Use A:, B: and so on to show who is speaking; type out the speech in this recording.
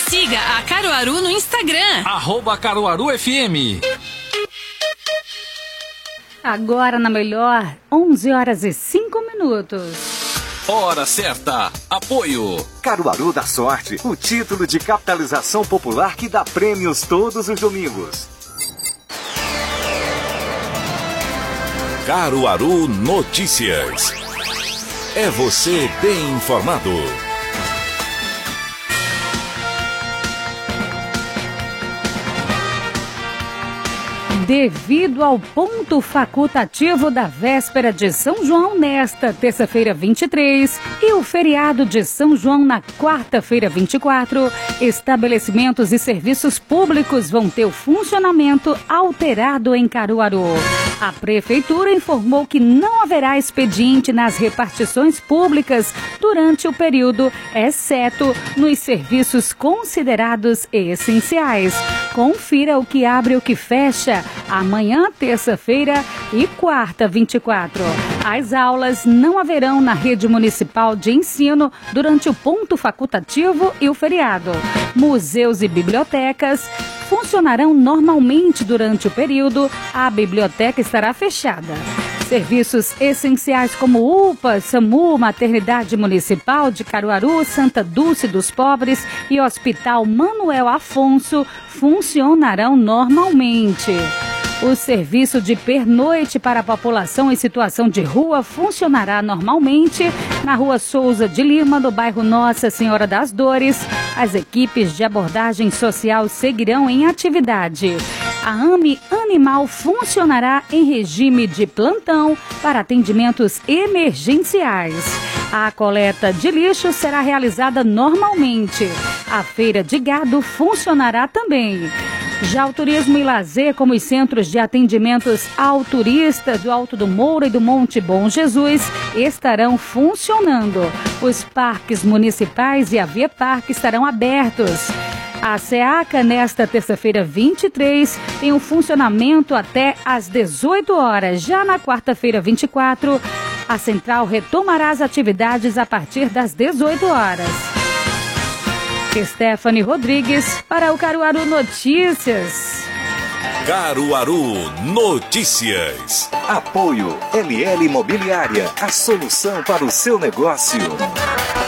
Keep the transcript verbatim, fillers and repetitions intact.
A: Siga a Caruaru no Instagram.
B: Arroba Caruaru F M.
C: Agora na melhor, onze horas e cinco minutos.
B: Hora certa. Apoio.
D: Caruaru da Sorte, o título de capitalização popular que dá prêmios todos os domingos.
E: Caruaru Notícias. É você bem informado.
C: Devido ao ponto facultativo da véspera de São João nesta terça-feira vinte e três e o feriado de São João na quarta-feira vinte e quatro, estabelecimentos e serviços públicos vão ter o funcionamento alterado em Caruaru. A Prefeitura informou que não haverá expediente nas repartições públicas durante o período, exceto nos serviços considerados essenciais. Confira o que abre e o que fecha amanhã, terça-feira e quarta, vinte e quatro. As aulas não haverão na rede municipal de ensino durante o ponto facultativo e o feriado. Museus e bibliotecas funcionarão normalmente durante o período. A biblioteca estará fechada. Serviços essenciais como U P A, SAMU, Maternidade Municipal de Caruaru, Santa Dulce dos Pobres e Hospital Manuel Afonso funcionarão normalmente. O serviço de pernoite para a população em situação de rua funcionará normalmente na Rua Souza de Lima, no bairro Nossa Senhora das Dores. As equipes de abordagem social seguirão em atividade. A AME Animal funcionará em regime de plantão para atendimentos emergenciais. A coleta de lixo será realizada normalmente. A feira de gado funcionará também. Já o turismo e lazer, como os centros de atendimentos ao turista do Alto do Moura e do Monte Bom Jesus, estarão funcionando. Os parques municipais e a Via Parque estarão abertos. A SEACA, nesta terça-feira vinte e três, tem um funcionamento até às dezoito horas. Já na quarta-feira vinte e quatro, a central retomará as atividades a partir das dezoito horas. Stephanie Rodrigues para o Caruaru Notícias.
E: Caruaru Notícias.
D: Apoio L L Imobiliária, a solução para o seu negócio.